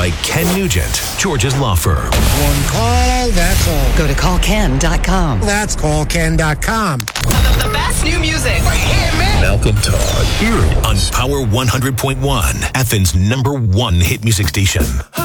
by Ken Nugent, George's law firm. One call, that's all. Go to callken.com. That's callken.com. The best new music. Right here, man. Malcolm Todd. Here on Power 100.1, Athens' #1 hit music station.